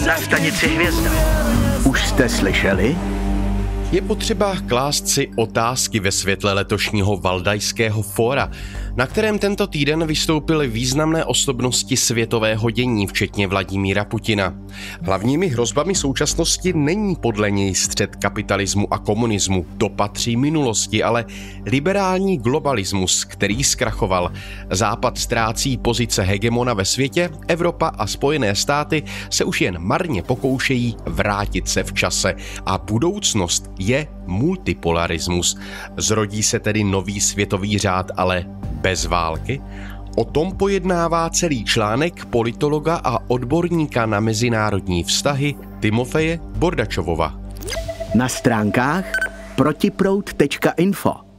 Na stanici Hvězda. Už jste slyšeli? Je potřeba klást si otázky ve světle letošního Valdajského fóra, na kterém tento týden vystoupily významné osobnosti světového dění, včetně Vladimíra Putina. Hlavními hrozbami současnosti není podle něj střet kapitalismu a komunismu, to patří minulosti, ale liberální globalismus, který zkrachoval. Západ ztrácí pozice hegemona ve světě, Evropa a Spojené státy se už jen marně pokoušejí vrátit se v čase a budoucnost je multipolarismus. Zrodí se tedy nový světový řád, ale bez války? O tom pojednává celý článek politologa a odborníka na mezinárodní vztahy Timofeje Bordačovova. Na stránkách protiproud.info